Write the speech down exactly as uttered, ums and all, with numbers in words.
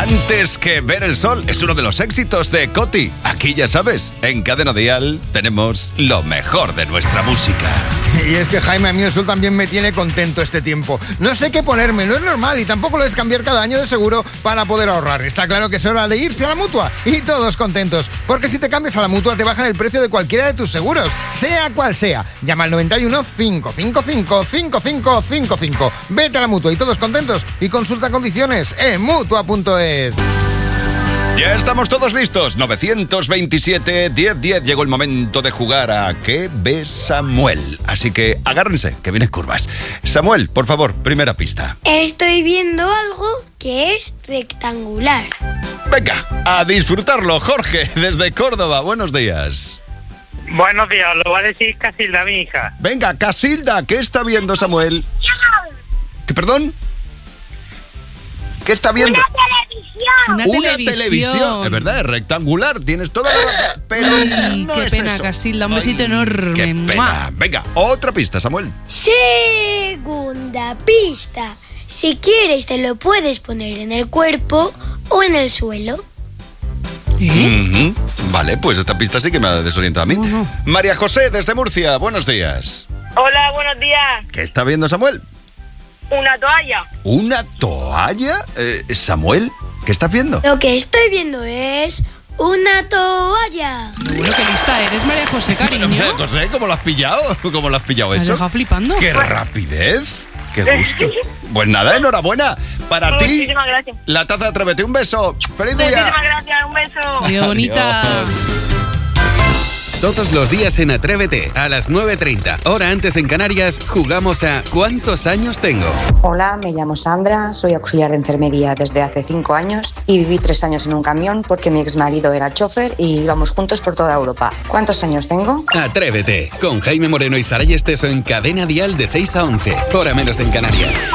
Antes que ver el sol es uno de los éxitos de Coti. Aquí ya sabes, en Cadena Dial tenemos lo mejor de nuestra música. Y es que Jaime, a mí el sol también me tiene contento este tiempo. No sé qué ponerme, no es normal y tampoco lo es cambiar cada año de seguro para poder ahorrar. Está claro que es hora de irse a la Mutua y todos contentos. Porque si te cambias a la Mutua te bajan el precio de cualquiera de tus seguros, sea cual sea. Llama al noventa y uno, cinco cinco cinco, cinco cinco cinco cinco. Vete a la Mutua y todos contentos y consulta condiciones en mutua punto es. Ya estamos todos listos. novecientos veintisiete, diez diez. Llegó el momento de jugar a ¿Qué ve Samuel? Así que agárrense, que vienen curvas. Samuel, por favor, primera pista. Estoy viendo algo que es rectangular. Venga, a disfrutarlo. Jorge, desde Córdoba. Buenos días. Buenos días, lo va a decir Casilda, mi hija. Venga, Casilda, ¿qué está viendo Samuel? ¿Qué, perdón? ¿Qué está viendo? Una televisión. Una, Una televisión. televisión. Es verdad, es rectangular. Tienes toda la razón. Pero Ay, no qué es pena, eso. Casilda. Un besito Ay, enorme. Qué pena. ¡Mua! Venga, otra pista, Samuel. Segunda pista. Si quieres te lo puedes poner en el cuerpo o en el suelo. ¿Eh? Ujú. Vale, pues esta pista sí que me ha desorientado a mí. No, no. María José, desde Murcia. Buenos días. Hola, buenos días. ¿Qué está viendo Samuel? Una toalla. ¿Una toalla? Eh, Samuel, ¿qué estás viendo? Lo que estoy viendo es una toalla. Bueno, qué lista eres, María José, cariño. María José, ¿cómo lo has pillado? ¿Cómo lo has pillado ¿Me has eso? dejado flipando? ¡Qué rapidez! ¡Qué gusto! Pues nada, enhorabuena. Para ti, Muchísimas gracias. la taza de Atrévete. Un beso. ¡Feliz día! Muchísimas gracias, un beso. Adiós, bonita. Adiós. Todos los días en Atrévete, a las nueve treinta, hora antes en Canarias, jugamos a ¿Cuántos años tengo? Hola, me llamo Sandra, soy auxiliar de enfermería desde hace cinco años y viví tres años en un camión porque mi exmarido era chofer y íbamos juntos por toda Europa. ¿Cuántos años tengo? Atrévete, con Jaime Moreno y Saray Esteso en Cadena Dial de seis a once, hora menos en Canarias.